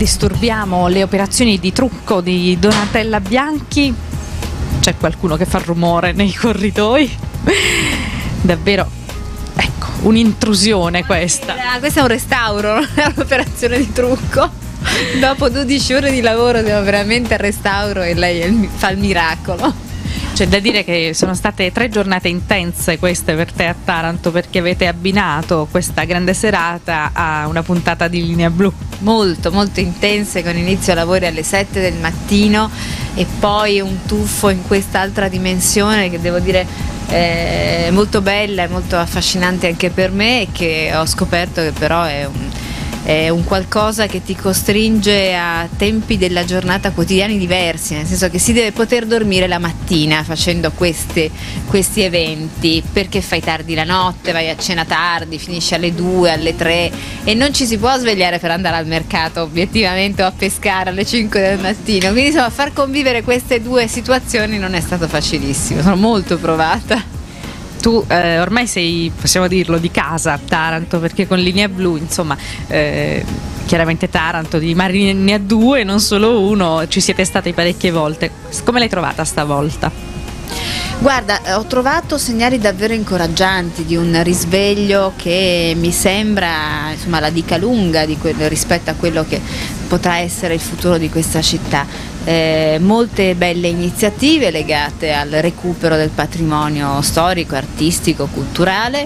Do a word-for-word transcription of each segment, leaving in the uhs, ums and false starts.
disturbiamo le operazioni di trucco di Donatella Bianchi. C'è qualcuno che fa rumore nei corridoi. Davvero, ecco, un'intrusione questa. Ah, questo è un restauro, non è un'operazione di trucco. Dopo dodici ore di lavoro siamo veramente al restauro e lei è il- fa il miracolo. C'è da dire che sono state tre giornate intense queste per te a Taranto, perché avete abbinato questa grande serata a una puntata di Linea Blu. Molto, molto intense, con inizio lavori alle sette del mattino e poi un tuffo in quest'altra dimensione che devo dire è molto bella e molto affascinante anche per me, e che ho scoperto che però è un, è un qualcosa che ti costringe a tempi della giornata quotidiani diversi, nel senso che si deve poter dormire la mattina facendo queste, questi eventi, perché fai tardi la notte, vai a cena tardi, finisci alle due, alle tre e non ci si può svegliare per andare al mercato obiettivamente o a pescare alle cinque del mattino, quindi insomma far convivere queste due situazioni non è stato facilissimo, sono molto provata. Tu eh, ormai sei, possiamo dirlo, di casa a Taranto, perché con Linea Blu, insomma, eh, chiaramente Taranto di mari ne ha due, non solo uno, ci siete stati parecchie volte. Come l'hai trovata stavolta? Guarda, ho trovato segnali davvero incoraggianti di un risveglio che mi sembra, insomma, la dica lunga di quello, rispetto a quello che potrà essere il futuro di questa città. Eh, molte belle iniziative legate al recupero del patrimonio storico, artistico, culturale,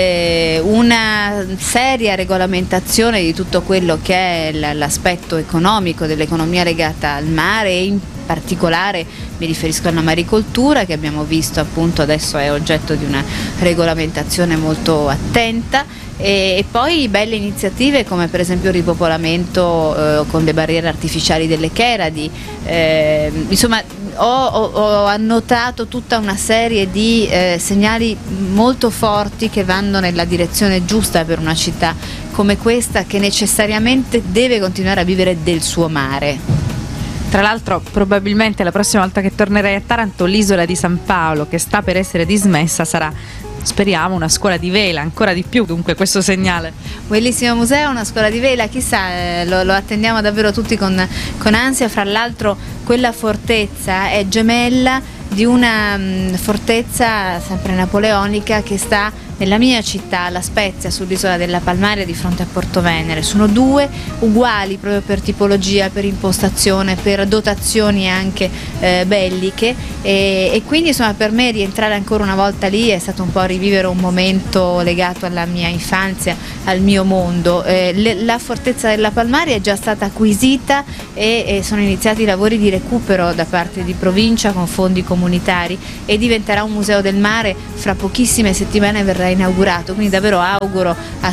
eh, una seria regolamentazione di tutto quello che è l- l'aspetto economico dell'economia legata al mare, e in particolare mi riferisco alla maricoltura, che abbiamo visto appunto adesso è oggetto di una regolamentazione molto attenta, e, e poi belle iniziative come per esempio il ripopolamento eh, con le barriere artificiali delle Cheradi. Eh, insomma ho, ho, ho annotato tutta una serie di eh, segnali molto forti che vanno nella direzione giusta per una città come questa, che necessariamente deve continuare a vivere del suo mare. Tra l'altro, probabilmente la prossima volta che tornerai a Taranto, l'isola di San Paolo, che sta per essere dismessa, sarà, speriamo, una scuola di vela, ancora di più, dunque questo segnale. Bellissimo museo, una scuola di vela, chissà, eh, lo, lo attendiamo davvero tutti con, con ansia. Fra l'altro quella fortezza è gemella di una mh, fortezza sempre napoleonica che sta nella mia città, La Spezia, sull'isola della Palmaria di fronte a Porto Venere. Sono due uguali proprio per tipologia, per impostazione, per dotazioni anche eh, belliche, e, e quindi insomma per me rientrare ancora una volta lì è stato un po' rivivere un momento legato alla mia infanzia, al mio mondo. Eh, le, la fortezza della Palmaria è già stata acquisita e, e sono iniziati i lavori di recupero da parte di provincia con fondi comunitari, e diventerà un museo del mare. Fra pochissime settimane verrà inaugurato, quindi davvero auguro a